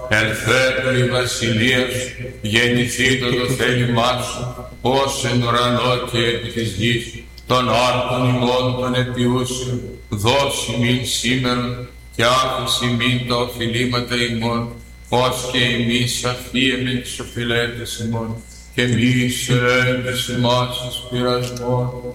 ελθέτω η βασιλεία σου, γεννηθήτω το θέλημά σου, ως εν ουρανό και επί της γης, των άρτων ημών των επιούσεων, δώσει μην σήμερον και άφηση μην τα οφειλήματα ημών, ως και εμείς αφίεμεν τις οφειλέτες ημών, και μη εισερέντες εμάς εις πειρασμόν,